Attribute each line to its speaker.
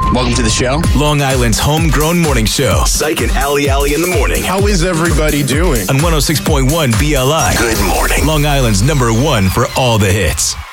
Speaker 1: Welcome to the show.
Speaker 2: Long Island's homegrown morning show.
Speaker 3: Psych and Ali in the morning.
Speaker 4: How is everybody doing?
Speaker 2: On 106.1 BLI.
Speaker 3: Good morning.
Speaker 2: Long Island's #1 for all the hits.